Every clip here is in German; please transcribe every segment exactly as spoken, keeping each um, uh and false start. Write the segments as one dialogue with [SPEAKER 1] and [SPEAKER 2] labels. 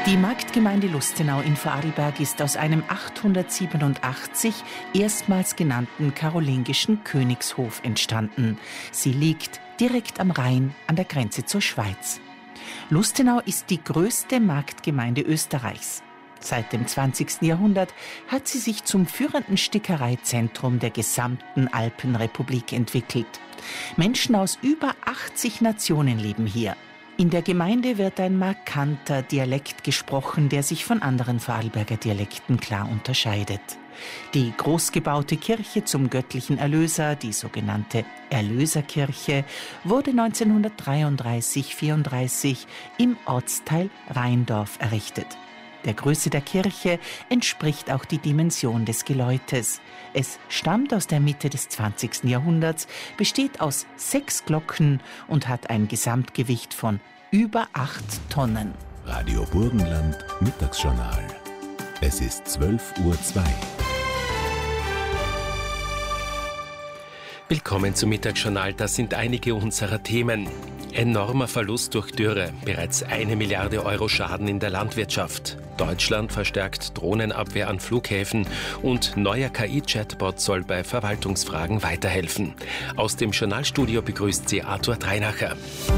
[SPEAKER 1] Die Marktgemeinde Lustenau in Vorarlberg ist aus einem achthundertsiebenundachtzig erstmals genannten karolingischen Königshof entstanden. Sie liegt direkt am Rhein an der Grenze zur Schweiz. Lustenau ist die größte Marktgemeinde Österreichs. Seit dem zwanzigsten Jahrhundert hat sie sich zum führenden Stickereizentrum der gesamten Alpenrepublik entwickelt. Menschen aus über achtzig Nationen leben hier. In der Gemeinde wird ein markanter Dialekt gesprochen, der sich von anderen Vorarlberger Dialekten klar unterscheidet. Die großgebaute Kirche zum göttlichen Erlöser, die sogenannte Erlöserkirche, wurde neunzehnhundertdreiunddreißig vierunddreißig im Ortsteil Rheindorf errichtet. Der Größe der Kirche entspricht auch die Dimension des Geläutes. Es stammt aus der Mitte des zwanzigsten Jahrhunderts, besteht aus sechs Glocken und hat ein Gesamtgewicht von über acht Tonnen.
[SPEAKER 2] Radio Burgenland Mittagsjournal. Es ist zwölf Uhr zwei.
[SPEAKER 3] Willkommen zum Mittagsjournal. Das sind einige unserer Themen. Enormer Verlust durch Dürre, bereits eine Milliarde Euro Schaden in der Landwirtschaft. Deutschland verstärkt Drohnenabwehr an Flughäfen und neuer K I-Chatbot soll bei Verwaltungsfragen weiterhelfen. Aus dem Journalstudio begrüßt sie Arthur Dreinacher.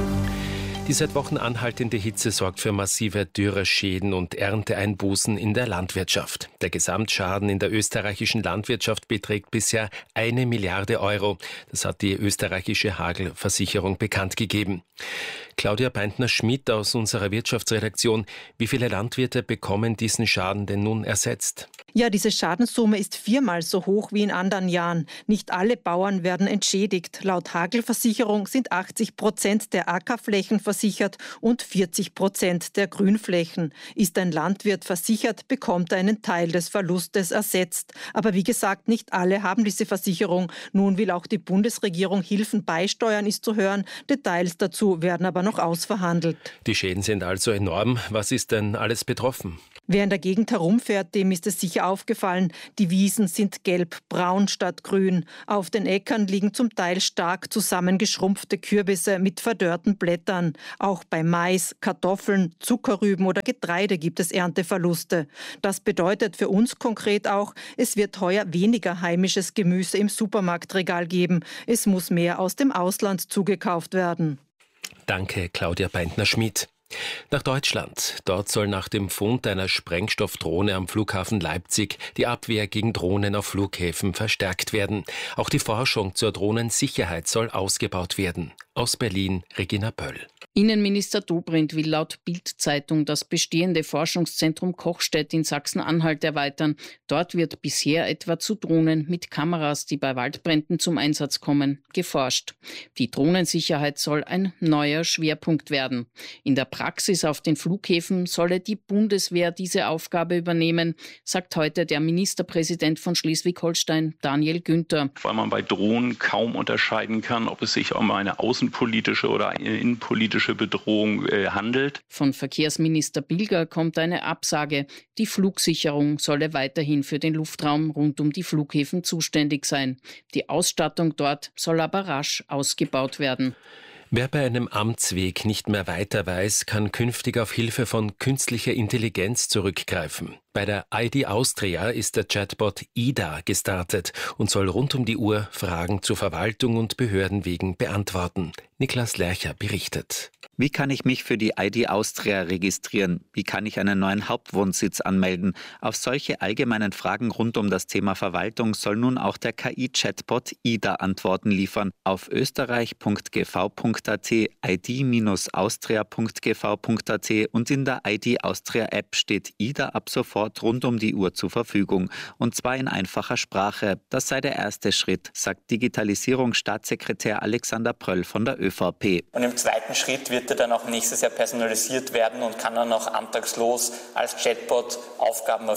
[SPEAKER 3] Die seit Wochen anhaltende Hitze sorgt für massive Dürreschäden und Ernteeinbußen in der Landwirtschaft. Der Gesamtschaden in der österreichischen Landwirtschaft beträgt bisher eine Milliarde Euro. Das hat die österreichische Hagelversicherung bekannt gegeben. Claudia Beintner-Schmidt aus unserer Wirtschaftsredaktion. Wie viele Landwirte bekommen diesen Schaden denn nun ersetzt?
[SPEAKER 4] Ja, diese Schadenssumme ist viermal so hoch wie in anderen Jahren. Nicht alle Bauern werden entschädigt. Laut Hagelversicherung sind achtzig Prozent der Ackerflächen versichert und vierzig Prozent der Grünflächen. Ist ein Landwirt versichert, bekommt er einen Teil des Verlustes ersetzt. Aber wie gesagt, nicht alle haben diese Versicherung. Nun will auch die Bundesregierung Hilfen beisteuern, ist zu hören. Details dazu werden aber noch ausverhandelt.
[SPEAKER 3] Die Schäden sind also enorm. Was ist denn alles betroffen?
[SPEAKER 4] Wer in der Gegend herumfährt, dem ist es sicher aufgefallen. Die Wiesen sind gelb-braun statt grün. Auf den Äckern liegen zum Teil stark zusammengeschrumpfte Kürbisse mit verdörrten Blättern. Auch bei Mais, Kartoffeln, Zuckerrüben oder Getreide gibt es Ernteverluste. Das bedeutet für uns konkret auch, es wird heuer weniger heimisches Gemüse im Supermarktregal geben. Es muss mehr aus dem Ausland zugekauft werden.
[SPEAKER 3] Danke, Claudia Beintner-Schmidt. Nach Deutschland. Dort soll nach dem Fund einer Sprengstoffdrohne am Flughafen Leipzig die Abwehr gegen Drohnen auf Flughäfen verstärkt werden. Auch die Forschung zur Drohnensicherheit soll ausgebaut werden. Aus Berlin, Regina Böll.
[SPEAKER 5] Innenminister Dobrindt will laut Bild-Zeitung das bestehende Forschungszentrum Kochstedt in Sachsen-Anhalt erweitern. Dort wird bisher etwa zu Drohnen mit Kameras, die bei Waldbränden zum Einsatz kommen, geforscht. Die Drohnensicherheit soll ein neuer Schwerpunkt werden. In der Praxis auf den Flughäfen solle die Bundeswehr diese Aufgabe übernehmen, sagt heute der Ministerpräsident von Schleswig-Holstein, Daniel Günther.
[SPEAKER 6] Weil man bei Drohnen kaum unterscheiden kann, ob es sich um eine außenpolitische oder eine innenpolitische Bedrohung äh, handelt.
[SPEAKER 5] Von Verkehrsminister Bilger kommt eine Absage. Die Flugsicherung solle weiterhin für den Luftraum rund um die Flughäfen zuständig sein. Die Ausstattung dort soll aber rasch ausgebaut werden.
[SPEAKER 3] Wer bei einem Amtsweg nicht mehr weiter weiß, kann künftig auf Hilfe von künstlicher Intelligenz zurückgreifen. Bei der I D Austria ist der Chatbot I D A gestartet und soll rund um die Uhr Fragen zur Verwaltung und Behördenwegen beantworten. Niklas Lercher berichtet.
[SPEAKER 7] Wie kann ich mich für die I D Austria registrieren? Wie kann ich einen neuen Hauptwohnsitz anmelden? Auf solche allgemeinen Fragen rund um das Thema Verwaltung soll nun auch der K I-Chatbot I D A Antworten liefern. Auf österreich punkt g v punkt a t, i d austria punkt g v punkt a t und in der I D Austria App steht I D A ab sofort rund um die Uhr zur Verfügung. Und zwar in einfacher Sprache. Das sei der erste Schritt, sagt Digitalisierungsstaatssekretär Alexander Pröll von der ÖVP.
[SPEAKER 8] Und im zweiten Schritt wird er dann auch nächstes Jahr personalisiert werden und kann dann auch antragslos als Chatbot Aufgaben erfüllen.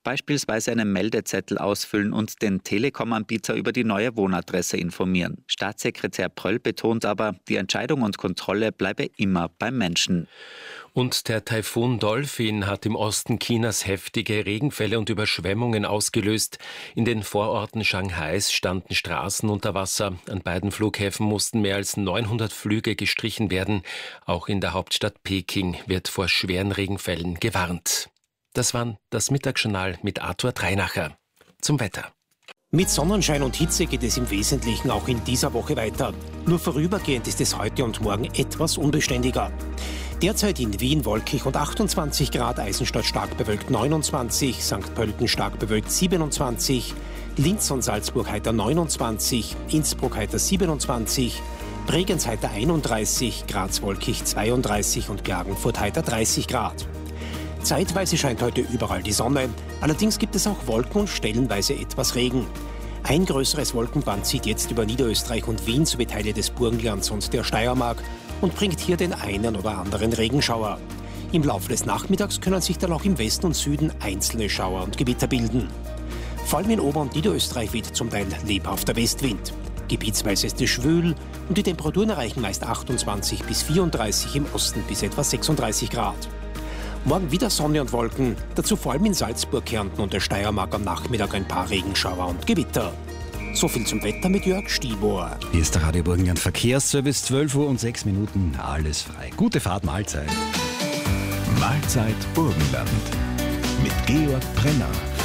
[SPEAKER 7] Beispielsweise einen Meldezettel ausfüllen und den Telekom-Anbieter über die neue Wohnadresse informieren. Staatssekretär Pröll betont aber, die Entscheidung und Kontrolle bleibe immer beim Menschen.
[SPEAKER 3] Und der Taifun Dolphin hat im Osten Chinas heftige Regenfälle und Überschwemmungen ausgelöst. In den Vororten Shanghais standen Straßen unter Wasser. An beiden Flughäfen mussten mehr als neunhundert Flüge gestrichen werden. Auch in der Hauptstadt Peking wird vor schweren Regenfällen gewarnt. Das war das Mittagsjournal mit Arthur Dreinacher. Zum Wetter.
[SPEAKER 9] Mit Sonnenschein und Hitze geht es im Wesentlichen auch in dieser Woche weiter. Nur vorübergehend ist es heute und morgen etwas unbeständiger. Derzeit in Wien wolkig und achtundzwanzig Grad, Eisenstadt stark bewölkt neunundzwanzig, Sankt Pölten stark bewölkt siebenundzwanzig, Linz und Salzburg heiter neunundzwanzig, Innsbruck heiter siebenundzwanzig, Bregenz heiter einunddreißig, Graz wolkig zweiunddreißig und Klagenfurt heiter dreißig Grad. Zeitweise scheint heute überall die Sonne, allerdings gibt es auch Wolken und stellenweise etwas Regen. Ein größeres Wolkenband zieht jetzt über Niederösterreich und Wien sowie Teile des Burgenlands und der Steiermark und bringt hier den einen oder anderen Regenschauer. Im Laufe des Nachmittags können sich dann auch im Westen und Süden einzelne Schauer und Gewitter bilden. Vor allem in Ober- und Niederösterreich weht zum Teil lebhafter Westwind. Gebietsweise ist es schwül und die Temperaturen erreichen meist achtundzwanzig bis vierunddreißig, im Osten bis etwa sechsunddreißig Grad. Morgen wieder Sonne und Wolken, dazu vor allem in Salzburg, Kärnten und der Steiermark am Nachmittag ein paar Regenschauer und Gewitter. So viel zum Wetter mit Jörg Stibor.
[SPEAKER 10] Hier ist der Radio Burgenland Verkehrsservice, zwölf Uhr und sechs Minuten, alles frei. Gute Fahrt, Mahlzeit.
[SPEAKER 2] Mahlzeit Burgenland mit Georg Brenner.